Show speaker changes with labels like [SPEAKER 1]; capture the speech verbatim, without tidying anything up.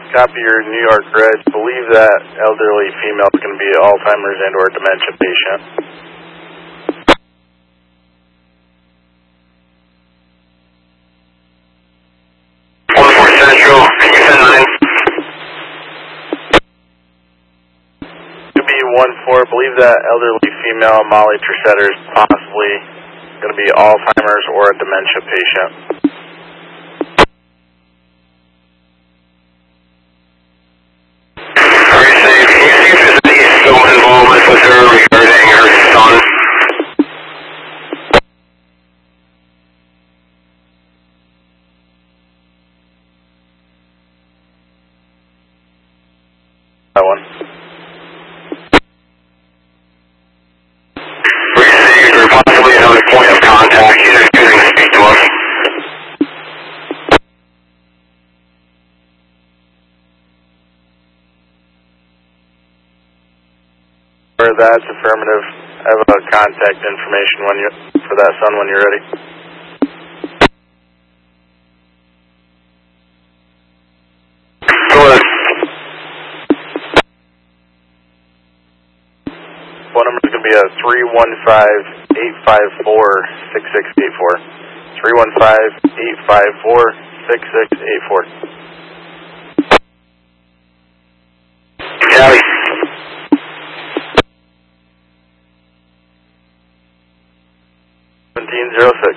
[SPEAKER 1] Copy your New York Reg. Believe that elderly female is going to be Alzheimer's and or dementia patient.
[SPEAKER 2] one four Central, can you send nine?
[SPEAKER 1] two B one four, believe that elderly female Molly Tricetter is possibly going to be Alzheimer's or a dementia patient.
[SPEAKER 2] Involvement with her regarding her son.
[SPEAKER 1] That one.
[SPEAKER 2] Received or possibly another point of contact. He's refusing to speak to us.
[SPEAKER 1] For that's affirmative. I have a contact information when you for that son when you're ready.
[SPEAKER 2] Go ahead.
[SPEAKER 1] Phone number is going to be a three one five, eight five four, six six eight four. three one five, eight five four, six six eight four.
[SPEAKER 2] Cali.
[SPEAKER 1] seventeen zero six.